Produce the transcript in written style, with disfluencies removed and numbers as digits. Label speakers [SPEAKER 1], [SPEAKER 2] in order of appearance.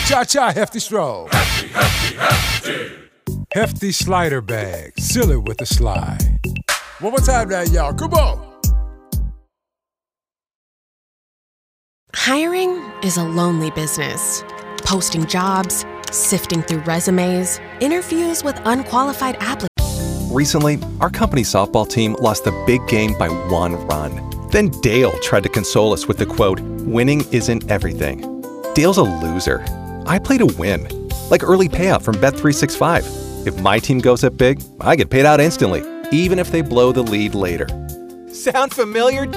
[SPEAKER 1] Cha-cha, Hefty Stroll. Hefty slider bag. Seal it with a slide. One more time now, y'all. Come on.
[SPEAKER 2] Hiring is a lonely business. Posting jobs, sifting through resumes, interviews with unqualified applicants.
[SPEAKER 3] Recently, our company softball team lost the big game by 1 run. Then Dale tried to console us with the quote, "Winning isn't everything." Dale's a loser. I play to win. Like early payout from Bet365. If my team goes up big, I get paid out instantly, even if they blow the lead later. Sound familiar?